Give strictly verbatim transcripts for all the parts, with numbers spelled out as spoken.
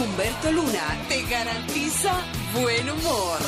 Humberto Luna te garantiza buen humor.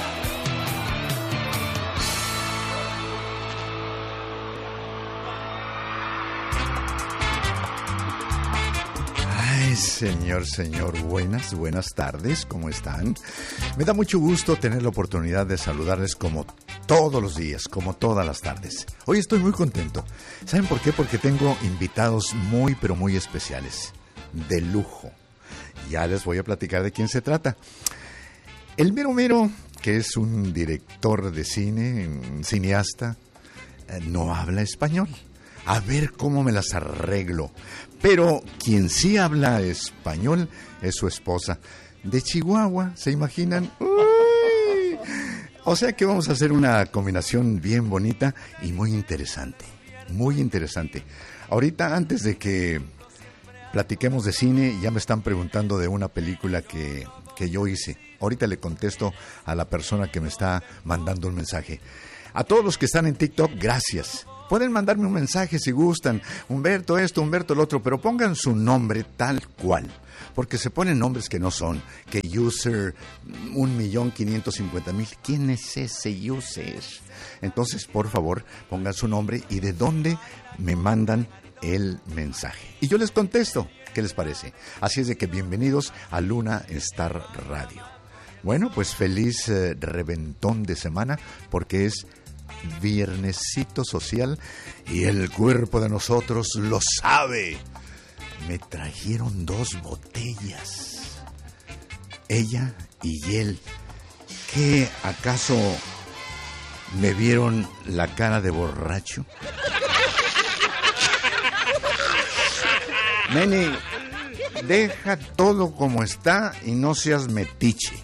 Ay, señor, señor, buenas, buenas tardes, ¿cómo están? Me da mucho gusto tener la oportunidad de saludarles como todos los días, como todas las tardes. Hoy estoy muy contento. ¿Saben por qué? Porque tengo invitados muy, pero muy especiales, de lujo. Ya les voy a platicar de quién se trata. El mero mero, que es un director de cine, un cineasta, no habla español. A ver cómo me las arreglo. Pero quien sí habla español es su esposa. De Chihuahua, ¿se imaginan? ¡Uy! O sea que vamos a hacer una combinación bien bonita y muy interesante. Muy interesante. Ahorita, antes de que platiquemos de cine, ya me están preguntando de una película que, que yo hice. Ahorita le contesto a la persona que me está mandando un mensaje. A todos los que están en TikTok, gracias. Pueden mandarme un mensaje si gustan. Humberto esto, Humberto el otro, pero pongan su nombre tal cual. Porque se ponen nombres que no son. Que user un millón quinientos cincuenta mil. ¿Quién es ese user? Entonces, por favor, pongan su nombre y de dónde me mandan el mensaje. Y yo les contesto. ¿Qué les parece? Así es de que bienvenidos a Luna Star Radio. Bueno, pues feliz eh, reventón de semana porque es viernesito social y el cuerpo de nosotros lo sabe. Me trajeron dos botellas, ella y él. ¿Qué acaso me vieron la cara de borracho? Neni, deja todo como está y no seas metiche.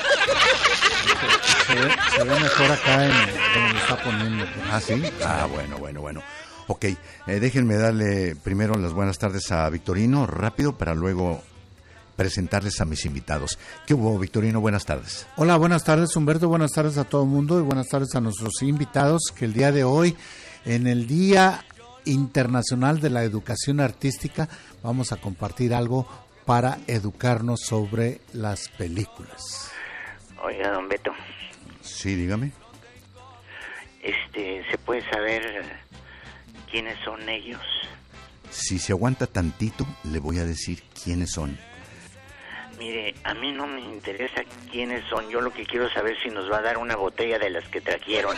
Se ve, se ve mejor acá en donde me está poniendo. ¿Ah, sí? Ah, bueno, bueno, bueno. Ok, eh, déjenme darle primero las buenas tardes a Victorino, rápido, para luego presentarles a mis invitados. ¿Qué hubo, Victorino? Buenas tardes. Hola, buenas tardes, Humberto, buenas tardes a todo el mundo y buenas tardes a nuestros invitados que el día de hoy, en el Día Internacional de la Educación Artística, vamos a compartir algo para educarnos sobre las películas. Oiga, don Beto. Sí, dígame. Este, ¿se puede saber quiénes son ellos? Si se aguanta tantito, le voy a decir quiénes son. Mire, a mí no me interesa quiénes son. Yo lo que quiero saber es si nos va a dar una botella de las que trajeron.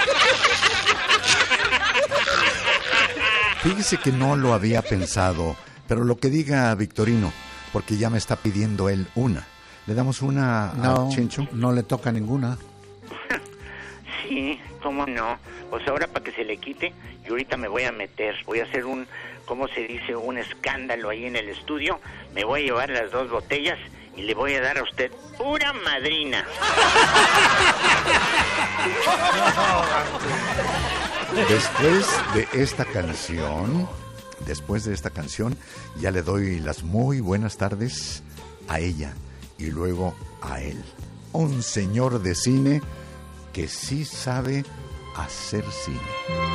Fíjese que no lo había pensado, pero lo que diga Victorino, porque ya me está pidiendo él una. ¿Le damos una no, a Chencho? No le toca ninguna. Sí, ¿cómo no? Pues ahora para que se le quite, yo ahorita me voy a meter, voy a hacer un, ¿cómo se dice? Un escándalo ahí en el estudio, me voy a llevar las dos botellas y le voy a dar a usted pura madrina. Después de esta canción, después de esta canción, ya le doy las muy buenas tardes a ella y luego a él. Un señor de cine que sí sabe hacer cine.